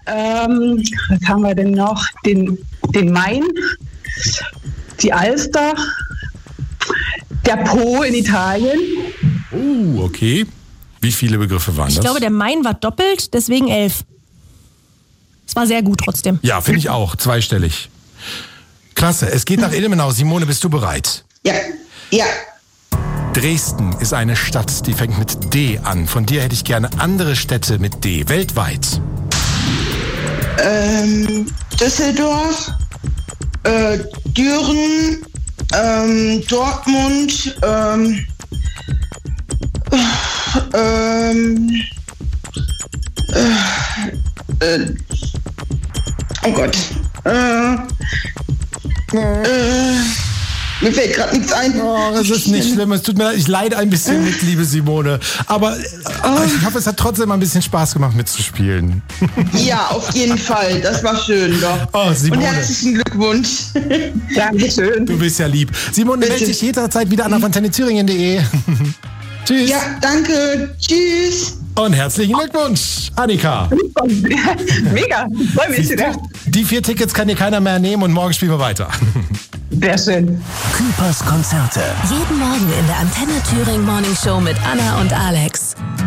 Was haben wir denn noch? Den Main, die Alster, der Po in Italien. Okay. Wie viele Begriffe waren das? Ich glaube, der Main war doppelt, deswegen 11. Es war sehr gut trotzdem. Ja, finde ich auch. Zweistellig. Klasse. Es geht nach Ilmenau. Simone, bist du bereit? Ja. Dresden ist eine Stadt, die fängt mit D an. Von dir hätte ich gerne andere Städte mit D, weltweit. Düsseldorf, Düren, Dortmund, oh Gott. Mir fällt gerade nichts ein. Oh, das ist nicht schlimm. Es tut mir leid. Ich leide ein bisschen mit, liebe Simone. Aber ich hoffe, es hat trotzdem ein bisschen Spaß gemacht, mitzuspielen. Ja, auf jeden Fall. Das war schön, doch. Oh, Simone. Und herzlichen Glückwunsch. Dankeschön. Du bist ja lieb. Simone, melde dich jederzeit wieder an auf antennethüringen.de. Tschüss. Ja, danke. Tschüss. Und herzlichen Glückwunsch, Annika. Mega, freue mich. Die 4 Tickets kann dir keiner mehr nehmen und morgen spielen wir weiter. Sehr schön. Küpers Konzerte. Jeden Morgen in der Antenne Thüringen Morning Show mit Anna und Alex.